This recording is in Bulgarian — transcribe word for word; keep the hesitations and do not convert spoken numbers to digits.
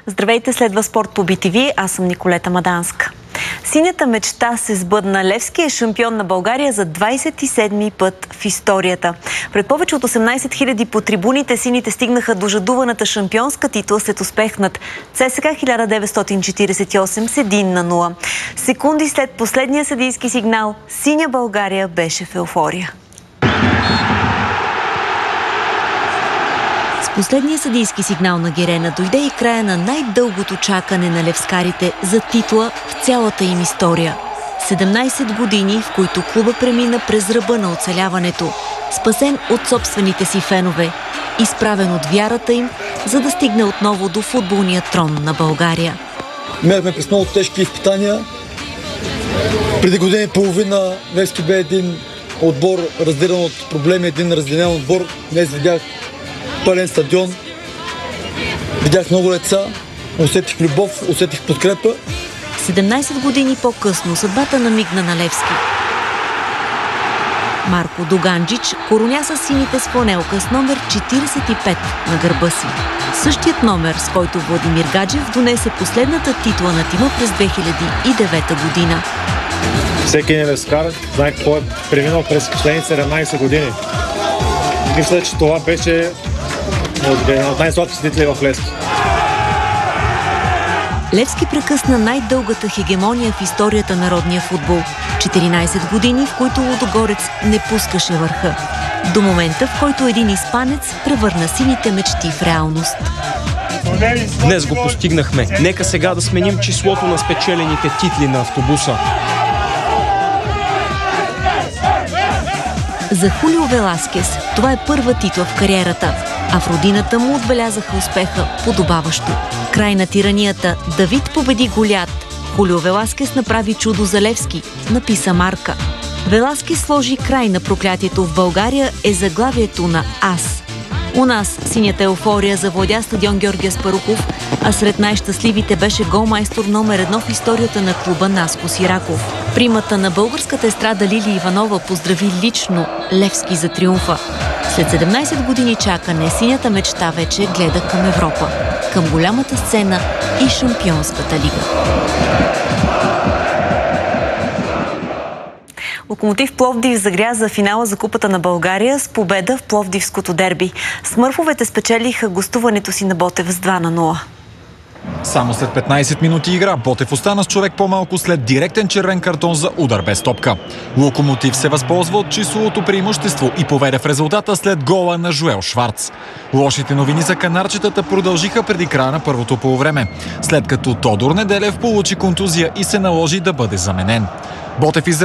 Здравейте, следва спорт по Би Ти Ви. Аз съм Николета Маданска. Синята мечта се сбъдна. Левски е шампион на България за двадесет и седми път в историята. Пред повече от осемнадесет хиляди по трибуните сините стигнаха до жадуваната шампионска титла след успех над ЦСКА хиляда деветстотин четиридесет и осем с един на нула. Секунди след последния съдийски сигнал, синя България беше в еуфория. С последния съдийски сигнал на Герена дойде и края на най-дългото чакане на левскарите за титла в цялата им история. седемнадесет години, в които клуба премина през ръба на оцеляването, спасен от собствените си фенове, изправен от вярата им, за да стигне отново до футболния трон на България. Минахме през много тежки изпитания. Преди година и половина Левски бе един отбор разделен от проблеми, един разделен отбор. Днес видях пълен стадион, видях много деца, усетих любов, усетих подкрепа. седемнадесет години по-късно съдбата намигна на Левски. Марко Дуганджич короня с сините с фланелка с номер четиридесет и пет на гърба си. Същият номер, с който Владимир Гаджев донесе последната титла на тима през две хиляди и девета година. Всеки един левскар знае какво е преминал през последните седемнадесет години. Мисля, че това беше една от най-сладките титли в Левски. Левски прекъсна най-дългата хегемония в историята на родния футбол. четиринадесет години, в които Лудогорец не пускаше върха. До момента, в който един испанец превърна сините мечти в реалност. Днес го постигнахме. Нека сега да сменим числото на спечелените титли на автобуса. За Хулио Веласкес това е първа титла в кариерата, а в родината му отбелязаха успеха подобаващо. Край на тиранията, Давид победи Голят. Хулио Веласкес направи чудо за Левски, написа Марка. Веласкес сложи край на проклятието в България е заглавието на Аз. У нас синята еуфория завладя стадион Георги Аспарухов, а сред най-щастливите беше голмайстор номер едно в историята на клуба Наско Сираков. Примата на българската естрада Лили Иванова поздрави лично Левски за триумфа. След седемнадесет години чакане, синята мечта вече гледа към Европа, към голямата сцена и Шампионската лига. Локомотив Пловдив загря за финала за Купата на България с победа в Пловдивското дерби. Смърфовете спечелиха гостуването си на Ботев с два на нула. Само след петнадесет минути игра Ботев остана с човек по-малко след директен червен картон за удар без топка. Локомотив се възползва от числовото преимущество и поведе в резултата след гола на Жуел Шварц. Лошите новини за канарчетата продължиха преди края на първото полувреме, след като Тодор Неделев получи контузия и се наложи да бъде заменен. Ботев